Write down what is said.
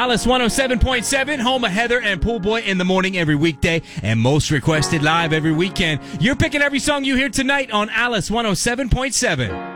Alice 107.7, home of Heather and Pool Boy in the morning every weekday, and most requested live every weekend. You're picking every song you hear tonight on Alice 107.7.